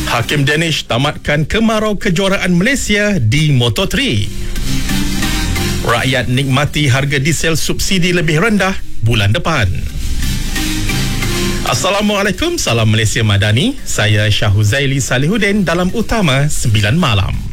Hakim Danish tamatkan kemarau kejuaraan Malaysia di Moto3. Rakyat nikmati harga diesel subsidi lebih rendah bulan depan. Assalamualaikum, salam Malaysia Madani. Saya Syahuzaili Salihuddin dalam Utama 9 Malam.